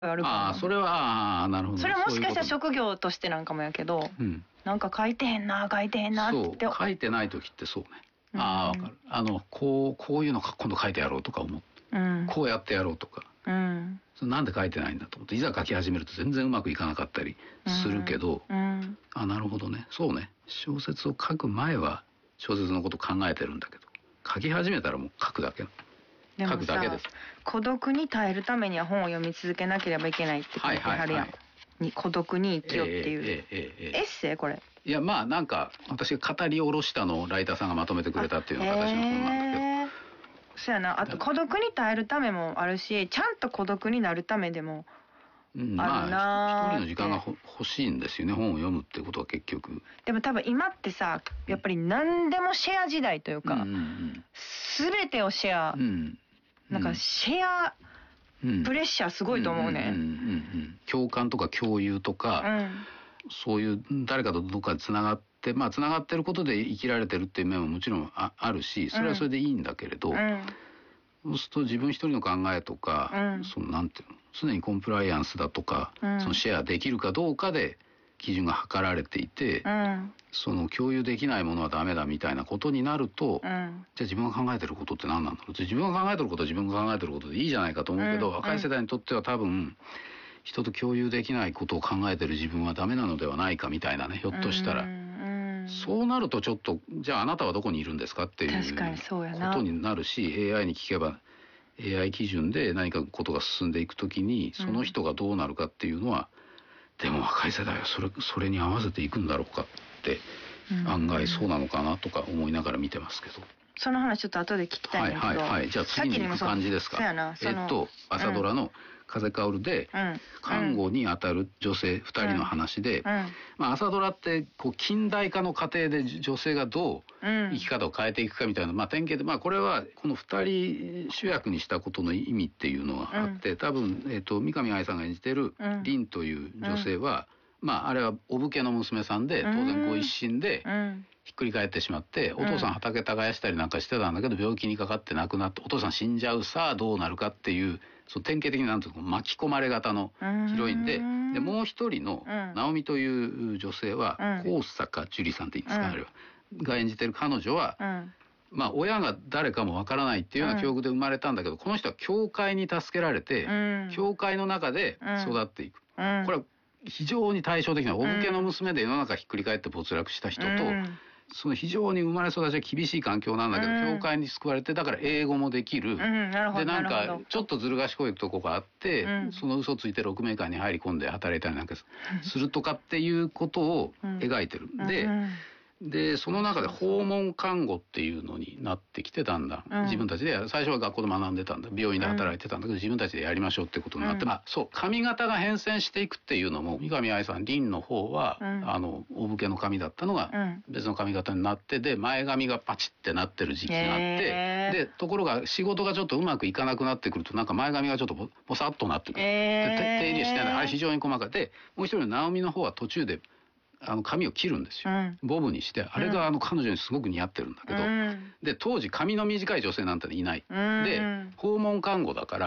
あるから。 ああ、それは、なるほど。 それはもしかしたら職業としてなんかもやけど、なんか書いてへんなって言って。 そう、書いてない時ってそうね。ああ、わかる。こういうの今度書いてやろうとか思って、こうやってやろうとか。なんで書いてないんだと思って、いざ書き始めると全然うまくいかなかったりするけど、なるほどね。そうね。小説を書く前は小説のこと考えてるんだけど、書き始めたらもう書くだけ。書くだけです。 孤独に耐えるためには本を読み続けなければいけないって書いてあるやん。孤独に生きよっていう。エッセイこれ。 いや、まあなんか私が語り下ろしたのをライターさんがまとめてくれたっていうような形の本なんだけど。 そうやな。あと孤独に耐えるためもあるし、ちゃんと孤独になるためでもあるな。 一人の時間が欲しいんですよね、本を読むってことは結局。 でも多分今ってさ、やっぱり何でもシェア時代というか、全てをシェア、なんかシェアプレッシャーすごいと思うね。 共感とか共有とか、そういう誰かとどっかでつながって、まあつながってることで生きられてるっていう面ももちろんあるし、それはそれでいいんだけれど、そうすると自分一人の考えとか、なんていうの、常にコンプライアンスだとか、そのシェアできるかどうかで基準が測られていて、その共有できないものはダメだみたいなことになると、じゃあ自分が考えてることって何なんだろうって、自分が考えてることは自分が考えてることでいいじゃないかと思うけど、若い世代にとっては多分人と共有できないことを考えてる自分はダメなのではないかみたいなね、ひょっとしたら。そうなるとちょっと、じゃああなたはどこにいるんですかっていうことになるし、AI に聞けば AI 基準で何かことが進んでいくときに、その人がどうなるかっていうのは、でも若い世代はそれに合わせていくんだろうかって案外そうなのかなとか思いながら見てますけど。 その話ちょっと後で聞きたいんだけど。 じゃあ次に行く感じですか。朝ドラの風薫で看護に当たる女性2人の話で、朝ドラってこう近代化の過程で女性がどう生き方を変えていくかみたいな、典型で、これはこの2人主役にしたことの意味っていうのはあって、多分、三上愛さんが演じてる凛という女性は、あれはお武家の娘さんで、当然ご一心でひっくり返ってしまって、お父さん畑耕したりなんかしてたんだけど、病気にかかって亡くなって、お父さん死んじゃう、さあどうなるかっていう、その典型的になんていうか巻き込まれ型のヒロインで、もう一人の直美という女性は、高坂樹里さんって言うんですか、あれは。が演じてる彼女は、親が誰かもわからないっていうような境遇で生まれたんだけど、この人は教会に助けられて、教会の中で育っていく。これは非常に対照的な、お武家の娘で世の中ひっくり返って没落した人と、その非常に生まれ育ちが厳しい環境なんだけど、教会に救われて、だから英語もできる。で、なんかちょっとずる賢いとこがあって、その嘘ついて6名間に入り込んで働いたりなんかするとかっていうことを描いてる。で、その中で訪問看護っていうのになってきて、だんだん自分たちで、最初は学校で学んでたんだ、病院で働いてたんだけど、自分たちでやりましょうってことになって、髪型が変遷していくっていうのも、三上愛さん、凛の方は、お武家の髪だったのが別の髪型になって、で、前髪がパチってなってる時期があって、で、ところが仕事がちょっとうまくいかなくなってくると、なんか前髪がちょっとボサッとなってくる。で、手入れしてない。あれ非常に細かくて、もう一人の直美の方は途中で、髪を切るんですよ。ボブにして、あれが彼女にすごく似合ってるんだけど、で、当時髪の短い女性なんていない。で、訪問看護だから、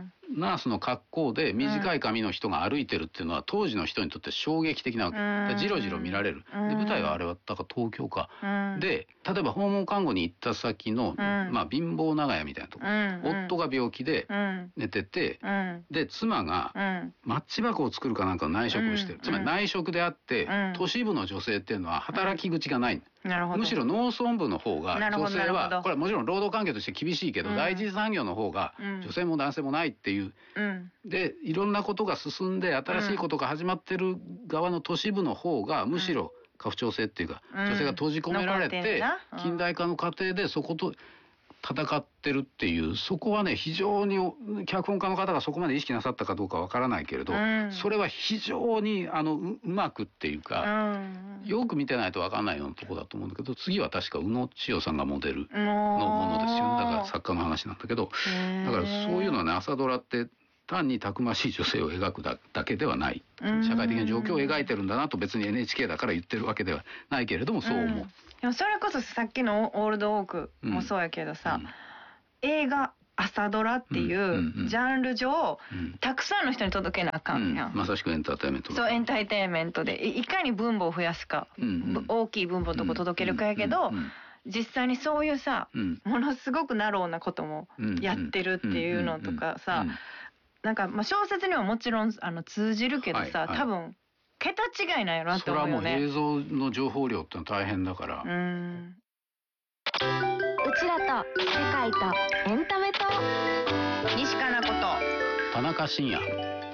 ナースの格好で短い髪の人が歩いてるっていうのは当時の人にとって衝撃的なわけ。じろじろ見られる。で、舞台はあれはだから東京か。で、例えば訪問看護に行った先の、貧乏長屋みたいなとこ。夫が病気で寝てて、で、妻がマッチ箱を作るかなんかの内職をしてる。つまり内職であって、都市部の女性っていうのは働き口がない。むしろ農村部の方が女性は、これはもちろん労働環境として厳しいけど、第一次産業の方が女性も男性もないっていう、でいろんなことが進んで新しいことが始まってる側の都市部の方がむしろ家父長制っていうか、女性が閉じ込められて近代化の過程でそこと戦ってるっていう、そこはね非常に脚本家の方がそこまで意識なさったかどうかわからないけれど、それは非常にうまくっていうか、よく見てないとわかんないようなとこだと思うんだけど、次は確か宇野千代さんがモデルのものですよ。だから作家の話なんだけど、だからそういうのはね、朝ドラって単にたくましい女性を描くだけではない、社会的な状況を描いてるんだなと、別に NHK だから言ってるわけではないけれども、そう思う。 でもそれこそさっきのオールドオークもそうやけどさ、映画朝ドラっていうジャンル上、たくさんの人に届けなあかんやん。 まさしくエンターテインメント。 そう、エンターテインメントでいかに分母を増やすか、大きい分母のとこ届けるかやけど、実際にそういうさ、ものすごくナローなこともやってるっていうのとかさ、なんかまあ小説にはもちろん通じるけどさ、多分桁違いなんやろなって思うよね。 それはもう映像の情報量ってのは大変だから。 うちらと世界とエンタメと西加奈子と田中伸也。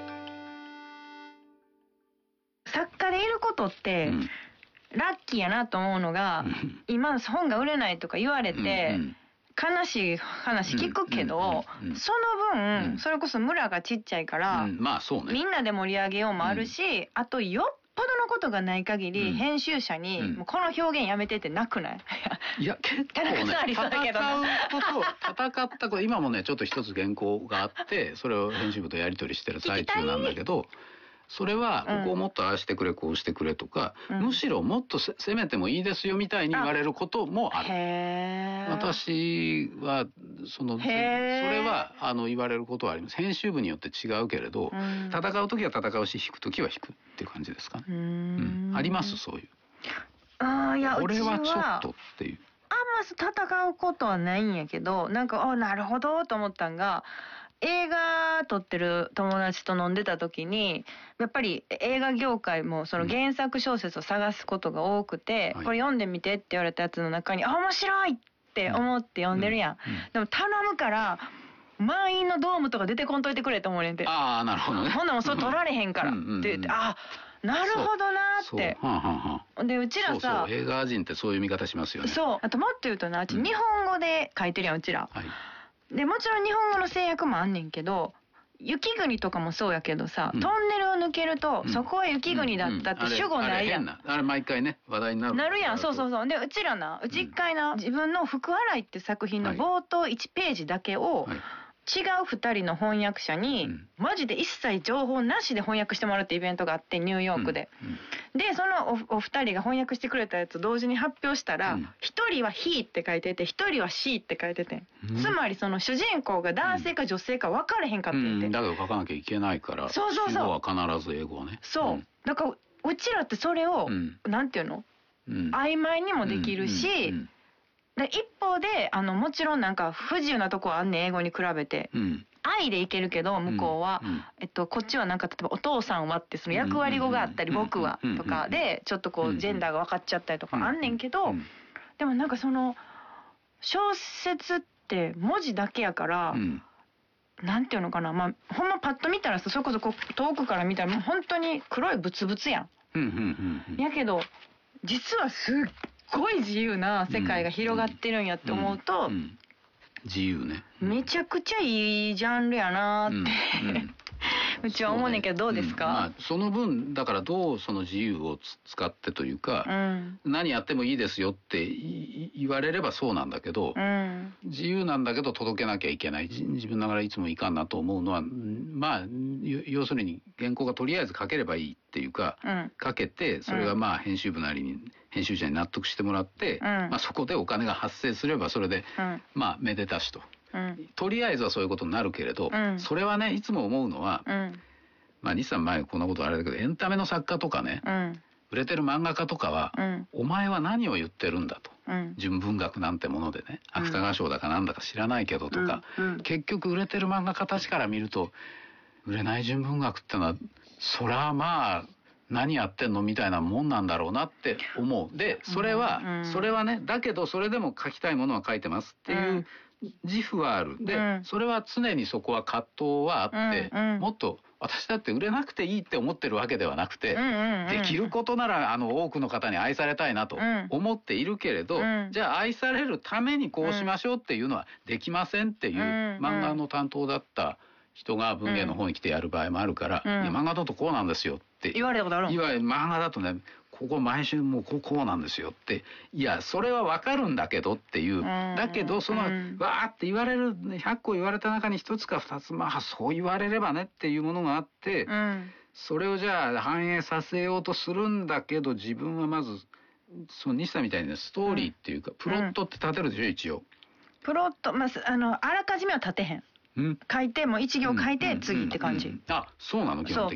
作家でいることって、ラッキーやなと思うのが、今本が売れないとか言われて、悲しい話聞くけど、その分、それこそ村がちっちゃいから、 まあそうね、 みんなで盛り上げようもあるし、あとよっぽどのことがない限り、編集者に、もうこの表現やめてってなくない？ いや結構ね、戦ったこと今もねちょっと一つ原稿があってそれを編集部とやり取りしてる最中なんだけど、それはここをもっとああしてくれこうしてくれとか、むしろもっと攻めてもいいですよみたいに言われることもある。私はそれは言われることはあります。編集部によって違うけれど、戦う時は戦うし引く時は引くっていう感じですかね。ありますそういう。 いやこれはちょっとっていう。 あんま戦うことはないんやけど、なんかなるほどと思ったんが、映画撮ってる友達と飲んでた時に、やっぱり映画業界もその原作小説を探すことが多くて、これ読んでみてって言われたやつの中に面白いって思って読んでるやん。でも頼むから満員のドームとか出てこんといてくれと思うねんて。 なるほどね。 ほんなもんそれ取られへんからって言って、なるほどなって。でうちらさ、 映画人ってそういう見方しますよね。 そう、あともっと言うとな、日本語で書いてるやんうちら。でもちろん日本語の制約もあんねんけど、雪国とかもそうやけどさ、トンネルを抜けるとそこは雪国だったって主語ないやん。 あれ毎回ね話題になるやん。そうでうちらな、うち一回な、自分の福笑いって作品の冒頭1ページだけを違う2人の翻訳者に、マジで一切情報なしで翻訳してもらうってイベントがあって、ニューヨークで。でそのお二人が翻訳してくれたやつ同時に発表したら、一人は「he」って書いてて、一人は「she」って書いてて、つまりその主人公が男性か女性か分かれへんかってんて。 だけど書かなきゃいけないから、主語は必ず英語はね。 そうだからうちらってそれをなんていうの、曖昧にもできるし、で一方でもちろんなんか不自由なとこはあんねん、英語に比べて。愛でいけるけど向こうは、こっちはなんか例えばお父さんはってその役割語があったり、僕はとかでちょっとこうジェンダーが分かっちゃったりとかあんねんけど、でもなんかその小説って文字だけやから、なんていうのかな、まあほんまパッと見たらさ、それこそこう遠くから見たら本当に黒いブツブツやん。やけど実はすっごい自由な世界が広がってるんやって思うと、 自由ね、 めちゃくちゃいいジャンルやなってうちは思うねんけど、どうですか？ その分だからどうその自由を使ってというか、何やってもいいですよって言われればそうなんだけど、自由なんだけど届けなきゃいけない、自分ながらいつもいかんなと思うのは、まあ要するに原稿がとりあえず書ければいいっていうか、書けてそれがまあ編集部なりに編集者に納得してもらって、そこでお金が発生すればそれで、まあめでたしと。とりあえずはそういうことになるけれど、それはねいつも思うのは、まあ西さん前こんなことあれだけど、エンタメの作家とかね、売れてる漫画家とかは、お前は何を言ってるんだと、純文学なんてものでね、芥川賞だかなんだか知らないけどとか、結局売れてる漫画家たちから見ると、売れない純文学ってのはそらまあ何やってんのみたいなもんなんだろうなって思う。でそれはね、だけどそれでも書きたいものは書いてますっていう自負はある。でそれは常にそこは葛藤はあって、もっと私だって売れなくていいって思ってるわけではなくて、できることなら多くの方に愛されたいなと思っているけれど、じゃあ愛されるためにこうしましょうっていうのはできませんっていう漫画の担当だった人が文芸の方に来てやる場合もあるから、漫画だとこうなんですよって言われたことある。 漫画だとね、ここ毎週もうこうなんですよって、いやそれはわかるんだけどっていう、だけどそのわーって言われる100個言われた中に1つか2つ、まあそう言われればねっていうものがあって、それをじゃあ反映させようとするんだけど、自分はまずその西さんみたいにストーリーっていうか、プロットって立てるでしょ一応。 プロット、あらかじめは立てへん。書いてもう一行書いて次って感じ。 あ、そうなの基本的に。